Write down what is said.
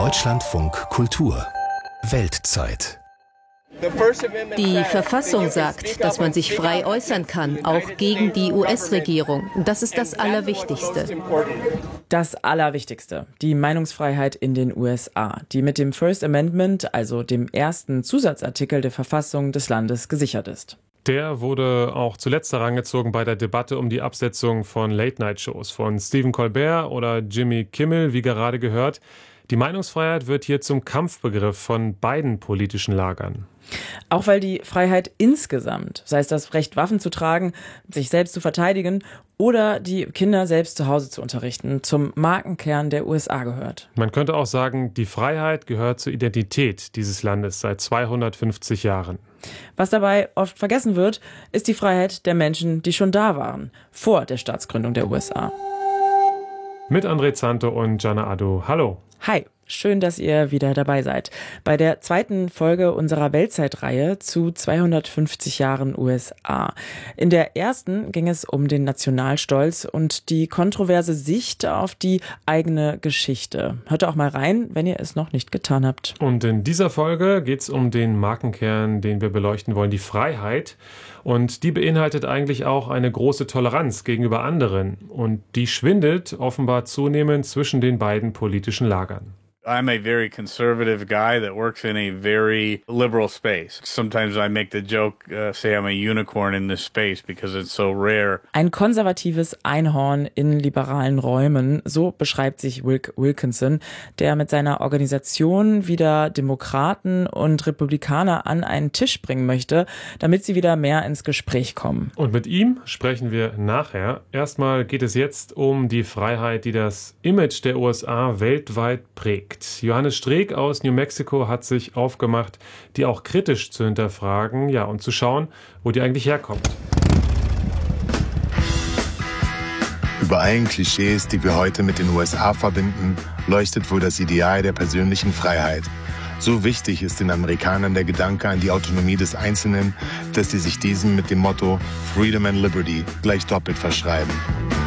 Deutschlandfunk Kultur Weltzeit. Die Verfassung sagt, dass man sich frei äußern kann, auch gegen die US-Regierung. Das ist das Allerwichtigste. Das Allerwichtigste, die Meinungsfreiheit in den USA, die mit dem First Amendment, also dem ersten Zusatzartikel der Verfassung des Landes, gesichert ist. Der wurde auch zuletzt herangezogen bei der Debatte um die Absetzung von Late-Night-Shows von Stephen Colbert oder Jimmy Kimmel, wie gerade gehört. Die Meinungsfreiheit wird hier zum Kampfbegriff von beiden politischen Lagern. Auch weil die Freiheit insgesamt, sei es das Recht, Waffen zu tragen, sich selbst zu verteidigen oder die Kinder selbst zu Hause zu unterrichten, zum Markenkern der USA gehört. Man könnte auch sagen, die Freiheit gehört zur Identität dieses Landes seit 250 Jahren. Was dabei oft vergessen wird, ist die Freiheit der Menschen, die schon da waren, vor der Staatsgründung der USA. Mit André Zanto und Jana Addo. Hallo. Hi. Schön, dass ihr wieder dabei seid. Bei der zweiten Folge unserer Weltzeitreihe zu 250 Jahren USA. In der ersten ging es um den Nationalstolz und die kontroverse Sicht auf die eigene Geschichte. Hört auch mal rein, wenn ihr es noch nicht getan habt. Und in dieser Folge geht es um den Markenkern, den wir beleuchten wollen, die Freiheit. Und die beinhaltet eigentlich auch eine große Toleranz gegenüber anderen. Und die schwindet offenbar zunehmend zwischen den beiden politischen Lagern. I'm a very conservative guy that works in a very liberal space. Sometimes I make the joke, say I'm a unicorn in this space because it's so rare. Ein konservatives Einhorn in liberalen Räumen, so beschreibt sich Wilk Wilkinson, der mit seiner Organisation wieder Demokraten und Republikaner an einen Tisch bringen möchte, damit sie wieder mehr ins Gespräch kommen. Und mit ihm sprechen wir nachher. Erstmal geht es jetzt um die Freiheit, die das Image der USA weltweit prägt. Johannes Streeck aus New Mexico hat sich aufgemacht, die auch kritisch zu hinterfragen, ja, und zu schauen, wo die eigentlich herkommt. Über allen Klischees, die wir heute mit den USA verbinden, leuchtet wohl das Ideal der persönlichen Freiheit. So wichtig ist den Amerikanern der Gedanke an die Autonomie des Einzelnen, dass sie sich diesem mit dem Motto Freedom and Liberty gleich doppelt verschreiben.